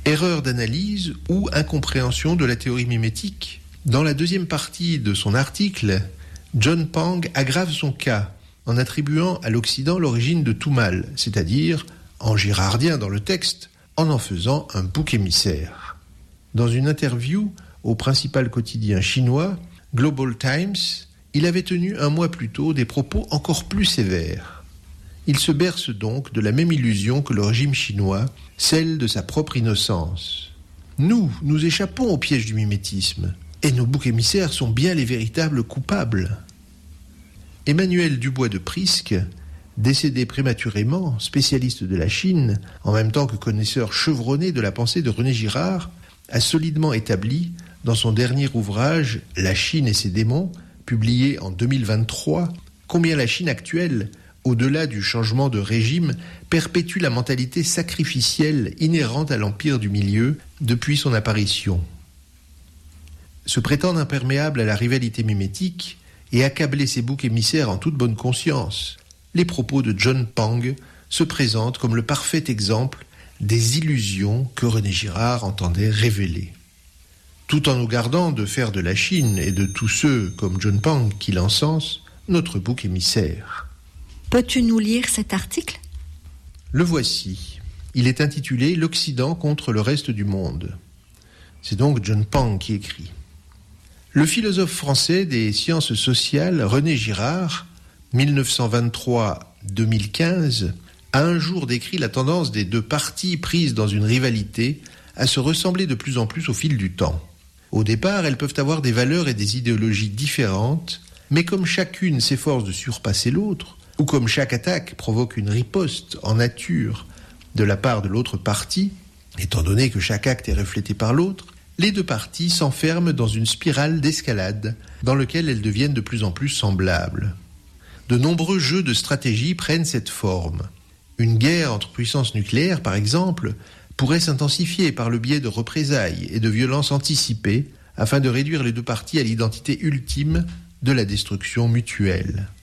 Erreur d'analyse ou incompréhension de la théorie mimétique? Dans la deuxième partie de son article, John Pang aggrave son cas en attribuant à l'Occident l'origine de tout mal, c'est-à-dire, en girardien dans le texte, en faisant un bouc émissaire. Dans une interview au principal quotidien chinois, Global Times, il avait tenu un mois plus tôt des propos encore plus sévères. Il se berce donc de la même illusion que le régime chinois, celle de sa propre innocence. Nous échappons au piège du mimétisme, et nos boucs émissaires sont bien les véritables coupables. Emmanuel Dubois de Prisque, décédé prématurément, spécialiste de la Chine, en même temps que connaisseur chevronné de la pensée de René Girard, a solidement établi, dans son dernier ouvrage « La Chine et ses démons », publié en 2023, combien la Chine actuelle, au-delà du changement de régime, perpétue la mentalité sacrificielle inhérente à l'empire du milieu depuis son apparition. Se prétendre imperméable à la rivalité mimétique et accabler ses boucs émissaires en toute bonne conscience, les propos de John Pang se présentent comme le parfait exemple des illusions que René Girard entendait révéler. Tout en nous gardant de faire de la Chine et de tous ceux comme John Pang qui l'encensent notre bouc émissaire. Peux-tu nous lire cet article ? Le voici. Il est intitulé « L'Occident contre le reste du monde ». C'est donc John Pang qui écrit. Le philosophe français des sciences sociales René Girard, 1923-2015, a un jour décrit la tendance des deux parties prises dans une rivalité à se ressembler de plus en plus au fil du temps. Au départ, elles peuvent avoir des valeurs et des idéologies différentes, mais comme chacune s'efforce de surpasser l'autre, ou comme chaque attaque provoque une riposte en nature de la part de l'autre partie, étant donné que chaque acte est reflété par l'autre, les deux parties s'enferment dans une spirale d'escalade dans laquelle elles deviennent de plus en plus semblables. De nombreux jeux de stratégie prennent cette forme. Une guerre entre puissances nucléaires, par exemple, pourrait s'intensifier par le biais de représailles et de violences anticipées afin de réduire les deux parties à l'identité ultime de la destruction mutuelle.